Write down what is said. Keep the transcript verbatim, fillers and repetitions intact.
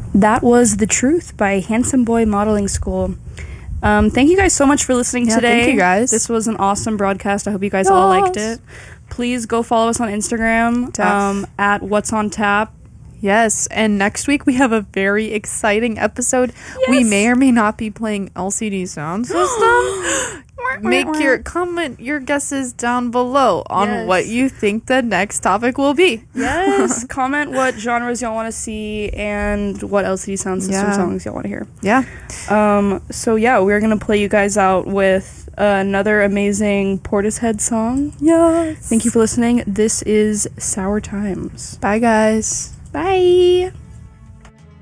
that was The Truth by Handsome Boy Modeling School. Um, thank you guys so much for listening yeah, today. Thank you guys. This was an awesome broadcast. I hope you guys yes. all liked it. Please go follow us on Instagram um, at What's on Tap. Yes, and next week we have a very exciting episode. Yes. We may or may not be playing L C D Sound System. Make your comment your guesses down below on yes. what you think the next topic will be. Yes, comment what genres y'all want to see and what L C D Sound System yeah. songs y'all want to hear. Yeah. Um. So yeah, we're gonna play you guys out with uh, another amazing Portishead song. Yes. Thank you for listening. This is Sour Times. Bye, guys. Bye.